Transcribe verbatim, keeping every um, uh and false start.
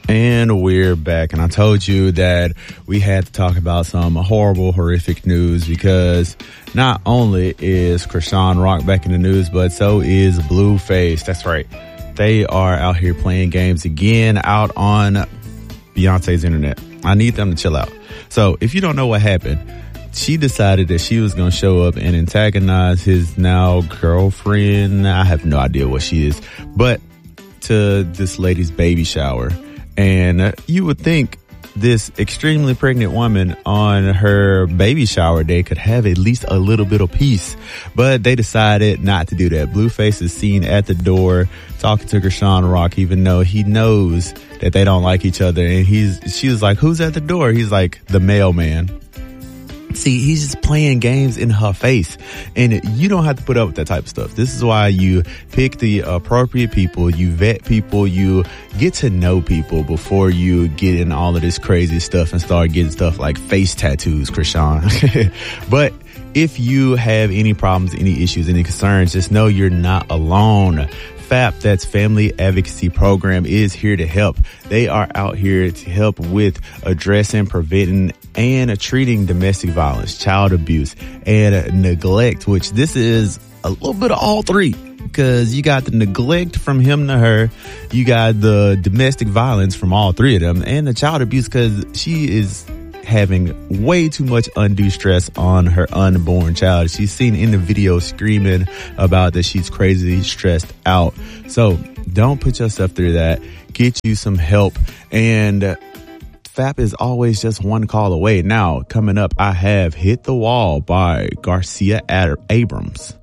And we're back, and I told you that we had to talk about some horrible, horrific news, because not only is Chrisean Rock back in the news, but so is Blueface. That's right. They are out here playing games again out on Beyonce's internet. I need them to chill out. So if you don't know what happened, she decided that she was going to show up and antagonize his now girlfriend. I have no idea what she is, but to this lady's baby shower. And uh, you would think this extremely pregnant woman on her baby shower day could have at least a little bit of peace, but they decided not to do that. Blueface is seen at the door talking to Chrisean Rock, even though he knows that they don't like each other. And he's, she was like, "Who's at the door?" He's like, "The mailman." See, he's just playing games in her face, and you don't have to put up with that type of stuff. This is why you pick the appropriate people, you vet people, you get to know people before you get in all of this crazy stuff and start getting stuff like face tattoos, Chrisean. But if you have any problems, any issues, any concerns, just know you're not alone. F A P, that's Family Advocacy Program, is here to help. They are out here to help with addressing, preventing, and treating domestic violence, child abuse, and neglect, which this is a little bit of all three, because you got the neglect from him to her, you got the domestic violence from all three of them, and the child abuse because she is having way too much undue stress on her unborn child. She's seen in the video screaming about that she's crazy stressed out. So don't put yourself through that. Get you some help. And F A P is always just one call away. Now, coming up, I have Hit the Wall by Garcia Abrams.